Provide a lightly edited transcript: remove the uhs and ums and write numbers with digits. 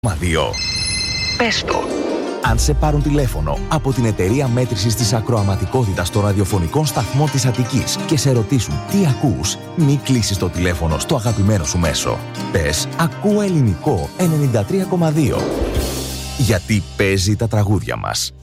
93,2. Πες το. Αν σε πάρουν τηλέφωνο από την εταιρεία μέτρησης της ακροαματικότητας των ραδιοφωνικών σταθμών της Αττικής και σε ρωτήσουν τι ακούς, μη κλείσεις το τηλέφωνο στο αγαπημένο σου μέσο. Πες «Ακούω ελληνικό 93,2». Γιατί παίζει τα τραγούδια μας.